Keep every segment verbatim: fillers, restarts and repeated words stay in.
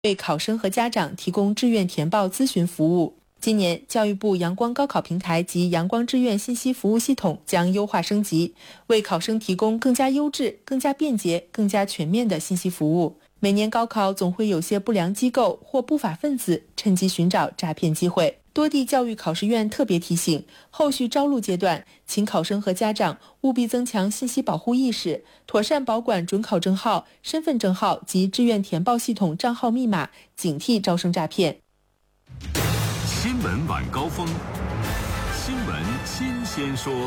为考生和家长提供志愿填报咨询服务。今年，教育部阳光高考平台及阳光志愿信息服务系统将优化升级，为考生提供更加优质、更加便捷、更加全面的信息服务。每年高考总会有些不良机构或不法分子趁机寻找诈骗机会。多地教育考试院特别提醒，后续招录阶段，请考生和家长务必增强信息保护意识，妥善保管准考证号、身份证号及志愿填报系统账号密码，警惕招生诈骗。 新闻晚高峰，新闻新鲜说。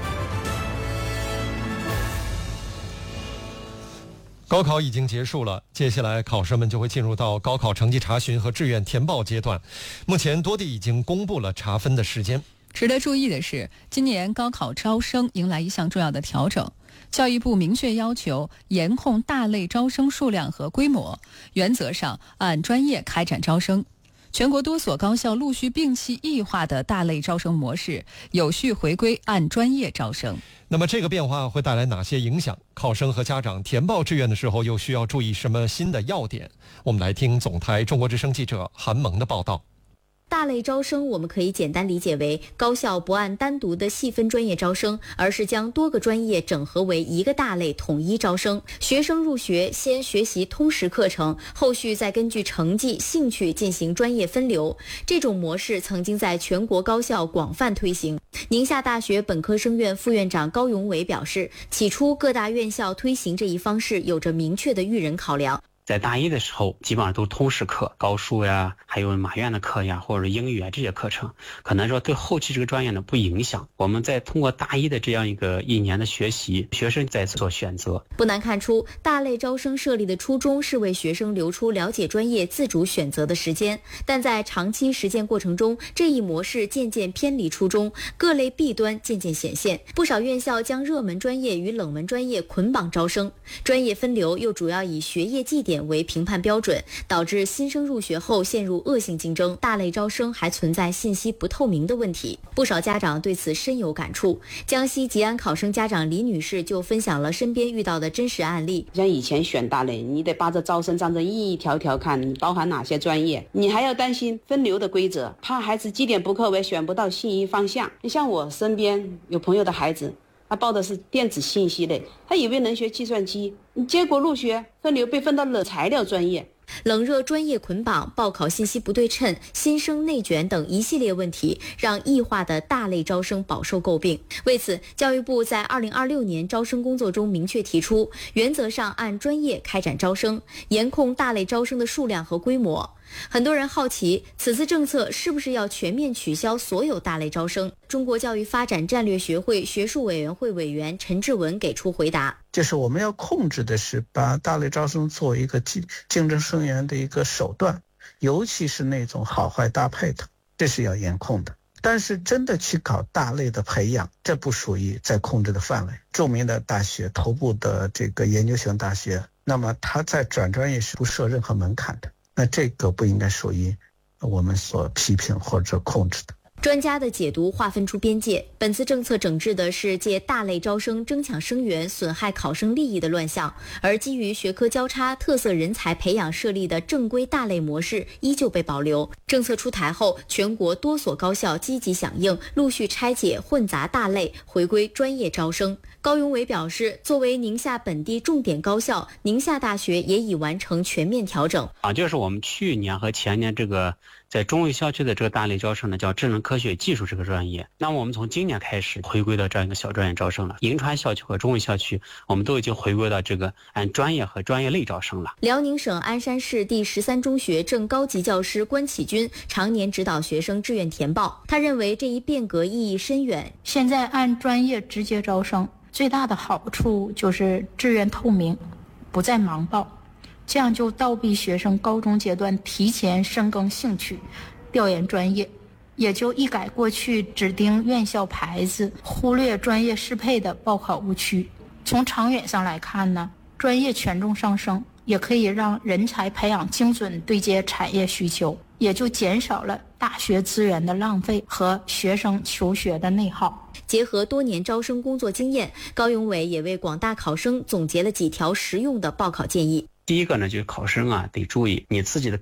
高考已经结束了，接下来考生们就会进入到高考成绩查询和志愿填报阶段。目前多地已经公布了查分的时间。 值得注意的是，今年高考招生迎来一项重要的调整。教育部明确要求严控大类招生数量和规模，原则上按专业开展招生。全国多所高校陆续摒弃异化的大类招生模式，有序回归按专业招生。 那么这个变化会带来哪些影响？考生和家长填报志愿的时候又需要注意什么新的要点？我们来听总台中国之声记者韩萌的报道。 大类招生我们可以简单理解为高校不按单独的细分专业招生，而是将多个专业整合为一个大类统一招生。学生入学先学习通识课程，后续再根据成绩、兴趣进行专业分流。这种模式曾经在全国高校广泛推行。宁夏大学本科生院副院长高永伟表示，起初各大院校推行这一方式有着明确的育人考量。 在大一的时候，基本上都是通识课，高数呀，还有马院的课呀，或者英语啊这些课程，可能说对后期这个专业呢不影响。我们在通过大一的这样一个一年的学习，学生再做选择。 不难看出，大类招生设立的初衷是为学生留出了解专业、自主选择的时间，但在长期实践过程中，这一模式渐渐偏离初衷，各类弊端渐渐显现。不少院校将热门专业与冷门专业捆绑招生，专业分流又主要以学业绩点为评判标准，导致新生入学后陷入恶性竞争。大类招生还存在信息不透明的问题，不少家长对此深有感触。江西吉安考生家长李女士就分享了身边遇到的真实案例。 像以前选大类，你得把这招生章程一一条条看，你包含哪些专业，你还要担心分流的规则，怕孩子绩点不够，选不到心仪方向。你像我身边有朋友的孩子，他报的是电子信息类，他以为能学计算机，结果入学分流被分到了材料专业。 冷热专业捆绑、报考信息不对称、新生内卷等一系列问题，让异化的大类招生饱受诟病。为此，教育部在二零二六年招生工作中明确提出，原则上按专业开展招生，严控大类招生的数量和规模。很多人好奇，此次政策是不是要全面取消所有大类招生？中国教育发展战略学会学术委员会委员陈志文给出回答： 就是我们要控制的是把大类招生作为一个竞竞争生源的一个手段，尤其是那种好坏搭配的，这是要严控的。但是真的去搞大类的培养，这不属于在控制的范围。著名的大学、头部的这个研究型大学，那么它在转专业是不设任何门槛的。那这个不应该属于我们所批评或者控制的。 专家的解读划分出边界，本次政策整治的是借大类招生争抢生源、损害考生利益的乱象，而基于学科交叉、特色人才培养设立的正规大类模式依旧被保留。政策出台后，全国多所高校积极响应，陆续拆解混杂大类，回归专业招生。高永伟表示，作为宁夏本地重点高校，宁夏大学也已完成全面调整。 啊，就是我们去年和前年这个在中卫校区的这个大类招生呢，叫智能科学与技术这个专业。那么我们从今年开始回归到这样一个小专业招生了。银川校区和中卫校区，我们都已经回归到这个按专业和专业类招生了。 辽宁省鞍山市第十三中学正高级教师关启军常年指导学生志愿填报，他认为这一变革意义深远。 现在按专业直接招生，最大的好处就是志愿透明，不再盲报。这样就倒逼学生高中阶段提前深耕兴趣，调研专业，也就一改过去只盯院校牌子，忽略专业适配的报考误区。从长远上来看呢，专业权重上升，也可以让人才培养精准对接产业需求，也就减少了大学资源的浪费和学生求学的内耗。 结合多年招生工作经验，高永伟也为广大考生总结了几条实用的报考建议。 第一个呢，就是考生啊得注意你自己的